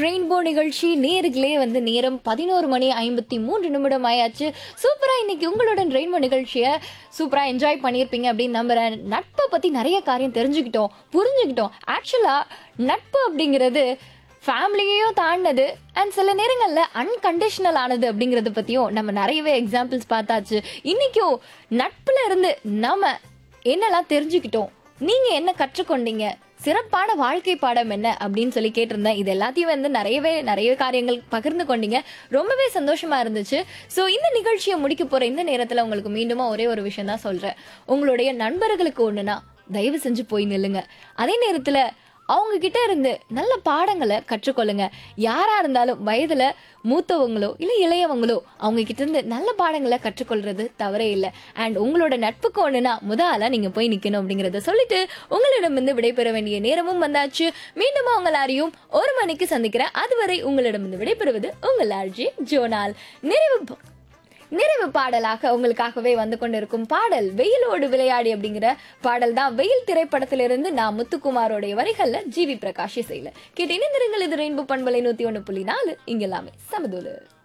Rainbow நிகழ்ச்சி நேர்களே நேரம் 11:53 ஆயாச்சு. சூப்பரா இன்னைக்கு உங்களுடன் ரெயின்போ நிகழ்ச்சியை சூப்பரா என்ஜாய் பண்ணியிருப்பீங்க அப்படின்னு நம்புறேன். நட்பை பத்தி நிறைய காரியம் தெரிஞ்சுக்கிட்டோம், புரிஞ்சுக்கிட்டோம். ஆக்சுவலா நட்பு அப்படிங்கிறது ஃபேமிலியையும் தாண்டினது அண்ட் சில நேரங்களில் அன்கண்டிஷனல் ஆனது அப்படிங்கறத பத்தியும் நம்ம நிறையவே எக்ஸாம்பிள்ஸ் பார்த்தாச்சு. இன்னைக்கும் நட்புல இருந்து நம்ம என்னெல்லாம் தெரிஞ்சுக்கிட்டோம், நீங்க என்ன கற்றுக்கொண்டீங்க, சிறப்பான வாழ்க்கை பாடம் என்ன அப்படின்னு சொல்லி கேட்டிருந்தேன். இது எல்லாத்தையும் நிறைய காரியங்கள் பகிர்ந்து கொண்டீங்க. ரொம்பவே சந்தோஷமா இருந்துச்சு. ஸோ இந்த நிகழ்ச்சியை முடிக்க போற இந்த நேரத்துல உங்களுக்கு மீண்டுமா ஒரே ஒரு விஷயம் தான் சொல்றேன். உங்களுடைய நண்பர்களுக்கு ஒண்ணுனா தயவு செஞ்சு போய் நில்லுங்க. அதே நேரத்துல அவங்க கிட்ட இருந்து நல்ல பாடங்களை கற்றுக்கொள்ளுங்க. யாரா இருந்தாலும் வயதுல மூத்தவங்களோ இல்ல இளையவங்களோ அவங்க கிட்ட இருந்து நல்ல பாடங்களை கற்றுக்கொள்றது தவறே இல்லை. அண்ட் உங்களோட நட்புக்கு ஒண்ணுனா முதல்ல நீங்க போய் நிக்கணும் அப்படிங்கறத சொல்லிட்டு உங்களிடம் விடைபெற வேண்டிய நேரமும் வந்தாச்சு. மீண்டும் உங்க எல்லாரையும் 1 மணிக்கு சந்திக்கிறேன். அதுவரை உங்களிடம் விடைபெறுவது உங்கள் ஆர்ஜே ஜோனால். நிறைவு பாடலாக உங்களுக்காகவே வந்து கொண்டிருக்கும் பாடல் வெயிலோடு விளையாடி அப்படிங்கிற பாடல் தான். வெயில் திரைப்படத்திலிருந்து நான் முத்துக்குமாரோடைய வரிகள்ல ஜிவி பிரகாஷ் இசையில கேட்டு இணைந்திருங்கள். இது ரெயின்போ பண்பலை 101.4 இங்க எல்லாமே சமதூலு.